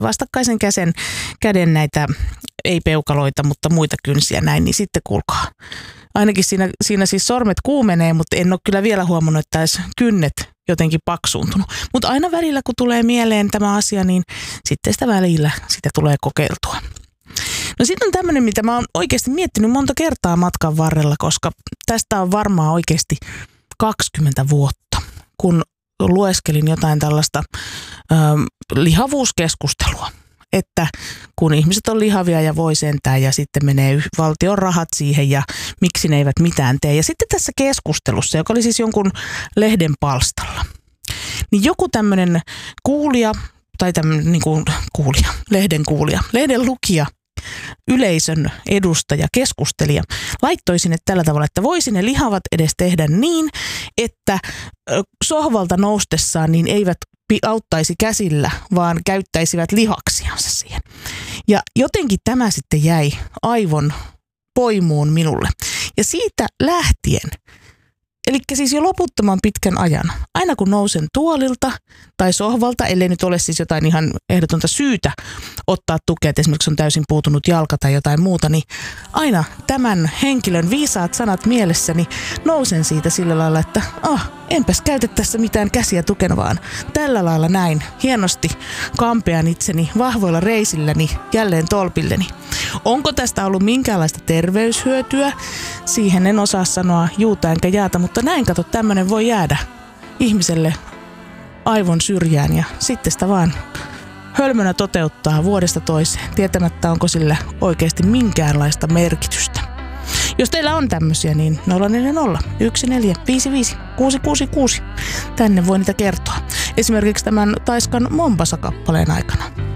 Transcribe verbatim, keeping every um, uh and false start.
vastakkaisen käsen, käden näitä, ei peukaloita, mutta muita kynsiä näin, niin sitten kuulkaa. Ainakin siinä, siinä siis sormet kuumenee, mutta en ole kyllä vielä huomannut, että edes kynnet jotenkin paksuuntunut. Mutta aina välillä, kun tulee mieleen tämä asia, niin sitten sitä välillä sitä tulee kokeiltua. No sitten on tämmöinen, mitä mä oon oikeasti miettinyt monta kertaa matkan varrella, koska tästä on varmaan oikeasti kaksikymmentä vuotta, kun lueskelin jotain tällaista ö, lihavuuskeskustelua. Että kun ihmiset on lihavia ja voi sentään ja sitten menee valtion rahat siihen ja miksi ne eivät mitään tee. Ja sitten tässä keskustelussa, joka oli siis jonkun lehden palstalla, niin joku tämmöinen kuulija tai tämmöinen niin kuin kuulija, lehden kuulija, lehden lukija, yleisön edustaja, keskustelija, laittoi sinne tällä tavalla, että voisi ne lihavat edes tehdä niin, että sohvalta noustessaan niin eivät auttaisi käsillä, vaan käyttäisivät lihaksiansa siihen. Ja jotenkin tämä sitten jäi aivon poimuun minulle. Ja siitä lähtien, eli siis jo loputtoman pitkän ajan, aina kun nousen tuolilta tai sohvalta, ellei nyt ole siis jotain ihan ehdotonta syytä ottaa tukea, että esimerkiksi on täysin puutunut jalka tai jotain muuta, niin aina tämän henkilön viisaat sanat mielessäni nousen siitä sillä lailla, että ah, enpäs käytä tässä mitään käsiä tukena, vaan tällä lailla näin hienosti kampean itseni vahvoilla reisilläni jälleen tolpilleni. Onko tästä ollut minkäänlaista terveyshyötyä? Siihen en osaa sanoa juuta enkä jaata, mutta näin kato, tämmöinen voi jäädä ihmiselle aivon syrjään ja sitten sitä vaan hölmönä toteuttaa vuodesta toiseen, tietämättä onko sillä oikeasti minkäänlaista merkitystä. Jos teillä on tämmöisiä, niin nolla neljä nolla yksi neljä viisi viisi kuusi kuusi kuusi. Tänne voi niitä kertoa. Esimerkiksi tämän Taiskan Mombasa-kappaleen aikana.